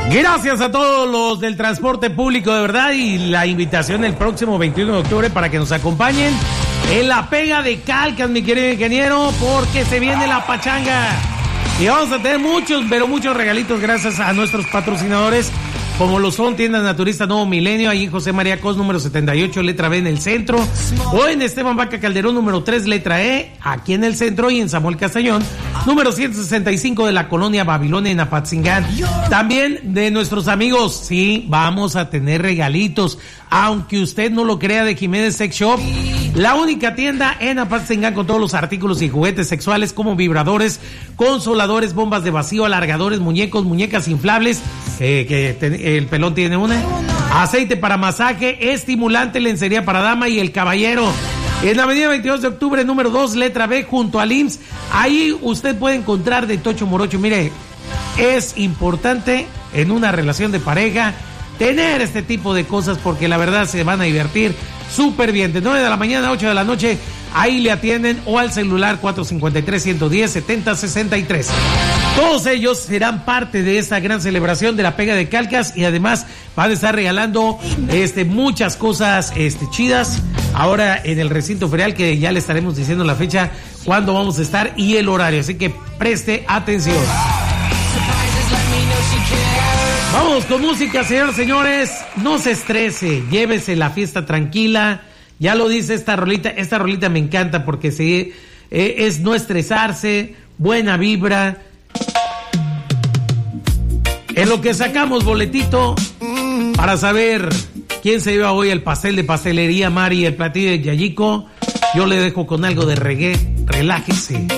Gracias a todos los del transporte público, de verdad, y la invitación el próximo 21 de octubre para que nos acompañen en la pega de Calcas, mi querido ingeniero, porque se viene la pachanga. Y vamos a tener muchos, pero muchos regalitos gracias a nuestros patrocinadores, como lo son Tiendas Naturista Nuevo Milenio, ahí en José María Cos, número 78, letra B en el centro, o en Esteban Vaca Calderón, número 3, letra E, aquí en el centro, y en Samuel Castañón, número 165 de la colonia Babilonia en Apatzingán. También de nuestros amigos, sí, vamos a tener regalitos, aunque usted no lo crea, de Jiménez Sex Shop, la única tienda en Apatzingán con todos los artículos y juguetes sexuales como vibradores, consoladores, bombas de vacío, alargadores, muñecos, muñecas inflables, el pelón tiene una, aceite para masaje, estimulante, lencería para dama y el caballero. En la avenida 22 de octubre, número 2, letra B, junto al IMSS. Ahí usted puede encontrar de Tocho Morocho. Mire, es importante en una relación de pareja tener este tipo de cosas porque la verdad se van a divertir súper bien. De 9 de la mañana a 8 de la noche, ahí le atienden, o al celular 453-110-7063. Todos ellos serán parte de esta gran celebración de la pega de Calcas y además van a estar regalando muchas cosas chidas ahora en el recinto ferial, que ya le estaremos diciendo la fecha, cuándo vamos a estar y el horario, así que preste atención. Vamos con música, señores, señores. No se estrese, llévese la fiesta tranquila. Ya lo dice esta rolita me encanta porque es no estresarse, buena vibra. En lo que sacamos boletito para saber quién se lleva hoy el pastel de Pastelería Mari y el platillo de Yayico, yo le dejo con algo de reggae. Relájese.